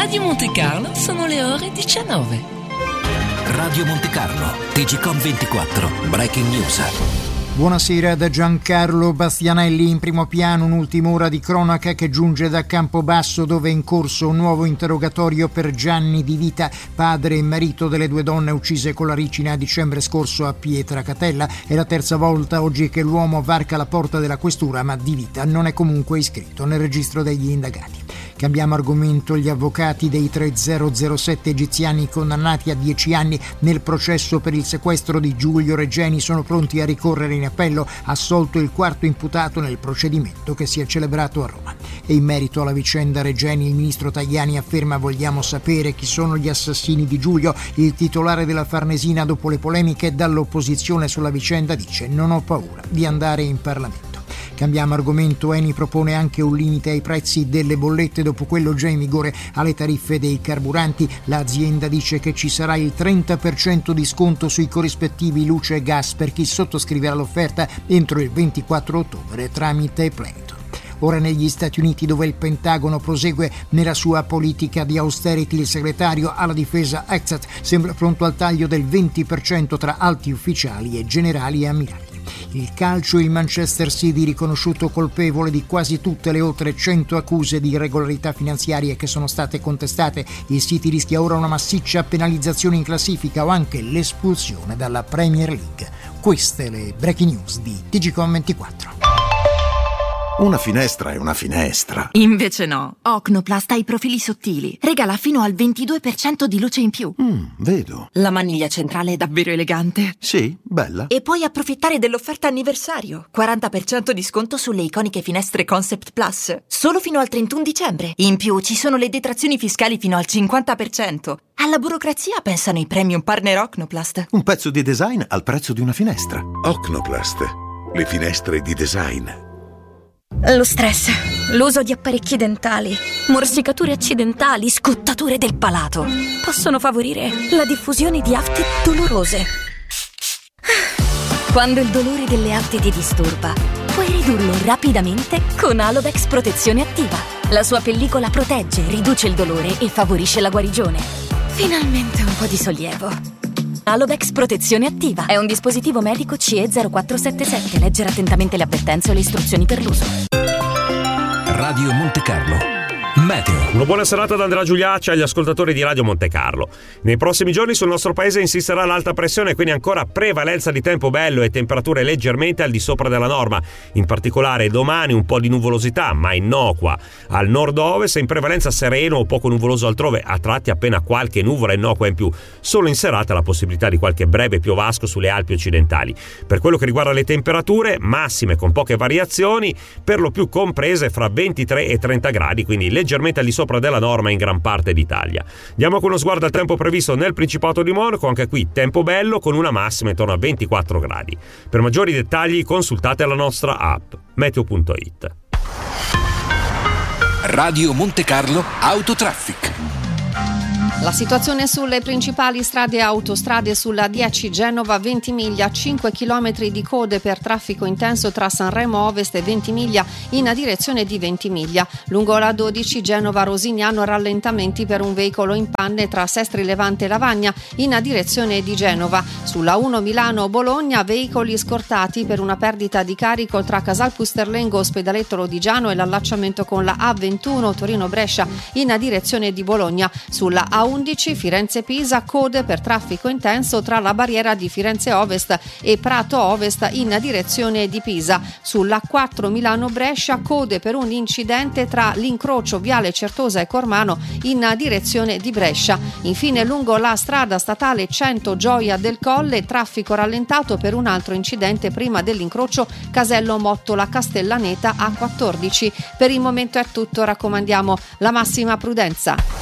Radio Monte Carlo sono le ore 19. Radio Monte Carlo, TGcom 24, Breaking News. Buonasera da Giancarlo Bastianelli. In primo piano un'ultima ora di cronaca che giunge da Campobasso, dove è in corso un nuovo interrogatorio per Gianni Di Vita, padre e marito delle due donne uccise con la ricina a dicembre scorso a Pietracatella. È la terza volta oggi che l'uomo varca la porta della questura, ma Di Vita non è comunque iscritto nel registro degli indagati. Cambiamo argomento. Gli avvocati dei 3007 egiziani condannati a 10 anni nel processo per il sequestro di Giulio Regeni sono pronti a ricorrere in appello, assolto il quarto imputato nel procedimento che si è celebrato a Roma. E in merito alla vicenda Regeni il ministro Tajani afferma: vogliamo sapere chi sono gli assassini di Giulio. Il titolare della Farnesina, dopo le polemiche dall'opposizione sulla vicenda, dice: non ho paura di andare in Parlamento. Cambiamo argomento. Eni propone anche un limite ai prezzi delle bollette dopo quello già in vigore alle tariffe dei carburanti. L'azienda dice che ci sarà il 30% di sconto sui corrispettivi luce e gas per chi sottoscriverà l'offerta entro il 24 ottobre tramite Planeton. Ora negli Stati Uniti, dove il Pentagono prosegue nella sua politica di austerity, il segretario alla difesa Exat sembra pronto al taglio del 20% tra alti ufficiali e generali e ammiragli. Il calcio, il Manchester City riconosciuto colpevole di quasi tutte le oltre 100 accuse di irregolarità finanziarie che sono state contestate. Il City rischia ora una massiccia penalizzazione in classifica o anche l'espulsione dalla Premier League. Queste le breaking news di TGcom 24. Una finestra è una finestra. Invece no. Ocnoplast ha i profili sottili. Regala fino al 22% di luce in più. Vedo. La maniglia centrale è davvero elegante. Sì, bella. E puoi approfittare dell'offerta anniversario. 40% di sconto sulle iconiche finestre Concept Plus. Solo fino al 31 dicembre. In più ci sono le detrazioni fiscali fino al 50%. Alla burocrazia pensano i premium partner Ocnoplast. Un pezzo di design al prezzo di una finestra. Ocnoplast. Le finestre di design. Lo stress, l'uso di apparecchi dentali, morsicature accidentali, scottature del palato possono favorire la diffusione di afte dolorose. Quando il dolore delle afte ti disturba, puoi ridurlo rapidamente con Alovex Protezione Attiva. La sua pellicola protegge, riduce il dolore e favorisce la guarigione. Finalmente un po' di sollievo. Alovex Protezione Attiva è un dispositivo medico CE 0477. Leggere attentamente le avvertenze o le istruzioni per l'uso. Radio Monte Carlo. Meteo. Una buona serata da Andrea Giuliacci agli ascoltatori di Radio Monte Carlo. Nei prossimi giorni sul nostro paese insisterà l'alta pressione, quindi ancora prevalenza di tempo bello e temperature leggermente al di sopra della norma. In particolare domani un po' di nuvolosità, ma innocua al nord-ovest, e in prevalenza sereno o poco nuvoloso altrove, a tratti appena qualche nuvola innocua in più. Solo in serata la possibilità di qualche breve piovasco sulle Alpi occidentali. Per quello che riguarda le temperature, massime con poche variazioni, per lo più comprese fra 23 e 30 gradi, quindi leggermente al di sopra della norma in gran parte d'Italia. Diamo con uno sguardo al tempo previsto nel Principato di Monaco. Anche qui tempo bello con una massima intorno a 24 gradi. Per maggiori dettagli consultate la nostra app meteo.it. Radio Monte Carlo Autotraffic. La situazione sulle principali strade e autostrade: sulla 10 Genova Ventimiglia 5 km di code per traffico intenso tra Sanremo Ovest e Ventimiglia in direzione di Ventimiglia. Lungo la 12 Genova Rosignano rallentamenti per un veicolo in panne tra Sestri Levante e Lavagna in direzione di Genova. Sulla 1 Milano Bologna veicoli scortati per una perdita di carico tra Casal Pusterlengo, Ospedaletto Lodigiano e l'allacciamento con la A21 Torino Brescia in direzione di Bologna. Sulla A11 Firenze-Pisa code per traffico intenso tra la barriera di Firenze Ovest e Prato Ovest in direzione di Pisa. Sulla 4 Milano-Brescia code per un incidente tra l'incrocio Viale Certosa e Cormano in direzione di Brescia. Infine lungo la strada statale 100 Gioia del Colle traffico rallentato per un altro incidente prima dell'incrocio Casello Mottola Castellaneta A14. Per il momento è tutto, raccomandiamo la massima prudenza.